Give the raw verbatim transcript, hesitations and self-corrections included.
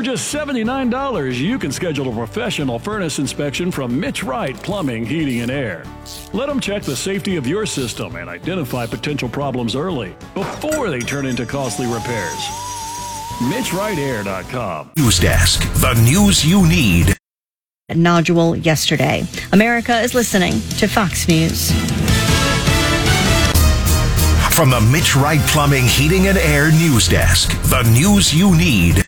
For just seventy-nine dollars, you can schedule a professional furnace inspection from Mitch Wright Plumbing, Heating, and Air. Let them check the safety of your system and identify potential problems early, before they turn into costly repairs. Mitch Wright Air dot com. News Desk, the news you need. A nodule yesterday. America is listening to Fox News. From the Mitch Wright Plumbing, Heating, and Air News Desk, the news you need.